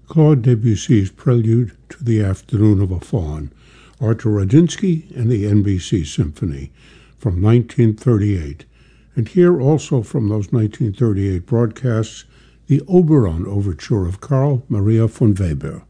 Claude Debussy's Prelude to the Afternoon of a Faun, Arthur Radinsky and the NBC Symphony from 1938. And here also from those 1938 broadcasts, the Oberon Overture of Carl Maria von Weber.